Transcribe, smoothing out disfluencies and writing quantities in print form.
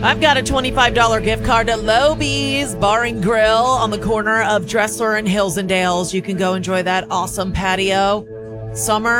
I've got a $25 gift card to Lobies Bar and Grill on the corner of Dressler and Hills and Dales. You can go enjoy that awesome patio. Summer